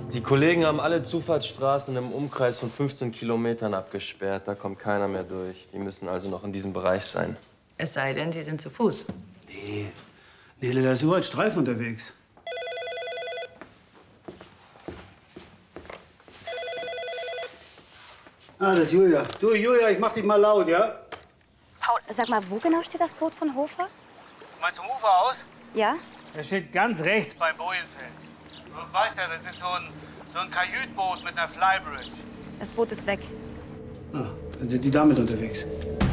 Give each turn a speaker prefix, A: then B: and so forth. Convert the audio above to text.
A: Die Kollegen haben alle Zufahrtsstraßen im Umkreis von 15 Kilometern abgesperrt. Da kommt keiner mehr durch. Die müssen also noch in diesem Bereich sein.
B: Es sei denn, Sie sind zu Fuß.
C: Nee, Nele, da ist überall Streifen unterwegs. Ah, das ist Julia. Du, Julia, ich mach dich mal laut, ja?
D: Paul, sag mal, wo genau steht das Boot von Hofer?
C: Meinst du zum Ufer aus?
D: Ja?
C: Das steht ganz rechts beim Bojenfeld. Du weißt ja, das ist so ein Kajütboot mit einer Flybridge.
D: Das Boot ist weg.
C: Ah, dann sind die damit unterwegs.